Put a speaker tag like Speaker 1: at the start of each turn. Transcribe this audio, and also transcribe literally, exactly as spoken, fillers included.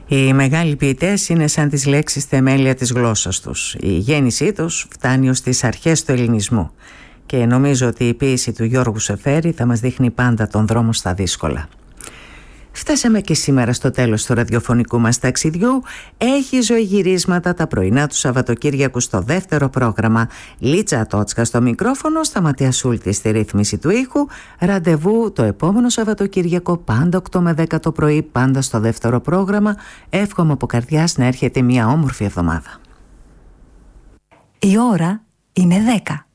Speaker 1: Οι μεγάλοι ποιητές είναι σαν τις λέξεις θεμέλια της γλώσσας τους. Η γέννησή τους φτάνει ως τις αρχές του ελληνισμού. Και νομίζω ότι η ποίηση του Γιώργου Σεφέρη θα μας δείχνει πάντα τον δρόμο στα δύσκολα. Φτάσαμε και σήμερα στο τέλος του ραδιοφωνικού μας ταξιδιού. Έχει ζωή γυρίσματα τα πρωινά του Σαββατοκύριακου στο δεύτερο πρόγραμμα. Λίτσα Τότσκα στο μικρόφωνο, Σταματία Σούλτη στη ρύθμιση του ήχου. Ραντεβού το επόμενο Σαββατοκύριακο, πάντα οκτώ με δέκα το πρωί, πάντα στο δεύτερο πρόγραμμα. Εύχομαι από καρδιάς να έρχεται μια όμορφη εβδομάδα.
Speaker 2: Η ώρα είναι δέκα.